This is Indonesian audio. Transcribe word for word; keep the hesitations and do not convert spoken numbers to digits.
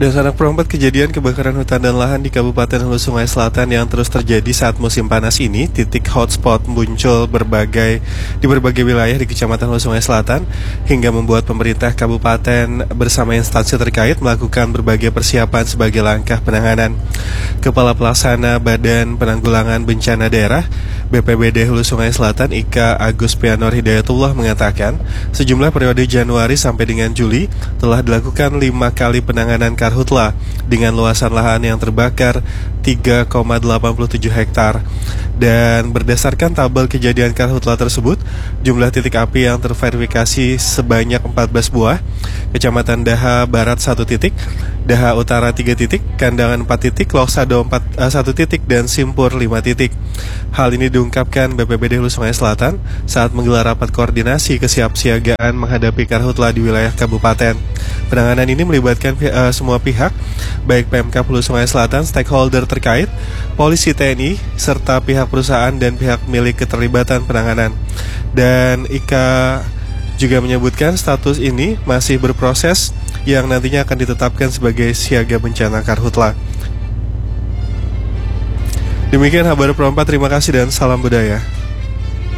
Dan sanak perempat kejadian kebakaran hutan dan lahan di Kabupaten Hulu Sungai Selatan yang terus terjadi saat musim panas ini, titik hotspot muncul berbagai di berbagai wilayah di Kecamatan Hulu Sungai Selatan hingga membuat pemerintah kabupaten bersama instansi terkait melakukan berbagai persiapan sebagai langkah penanganan. Kepala Pelaksana Badan Penanggulangan Bencana Daerah B P B D Hulu Sungai Selatan Ika Agus Pianor Hidayatullah mengatakan, sejumlah periode Januari sampai dengan Juli telah dilakukan lima kali penanganan karhutla dengan luasan lahan yang terbakar tiga koma delapan tujuh hektar. Dan berdasarkan tabel kejadian karhutla tersebut, jumlah titik api yang terverifikasi sebanyak empat belas buah, Kecamatan Daha Barat satu titik, Daha Utara tiga titik, Kandangan empat titik, Loksado satu titik, dan Simpur lima titik. Hal ini diungkapkan B P B D Hulu Sungai Selatan saat menggelar rapat koordinasi kesiapsiagaan menghadapi karhutla di wilayah kabupaten. Penanganan ini melibatkan uh, semua pihak, baik Pemkab Hulu Sungai Selatan, stakeholder terkait, polisi, T N I, serta pihak perusahaan dan pihak milik keterlibatan penanganan. Dan Ika juga menyebutkan status ini masih berproses yang nantinya akan ditetapkan sebagai siaga bencana karhutla. Demikian kabar perempat, terima kasih dan salam budaya.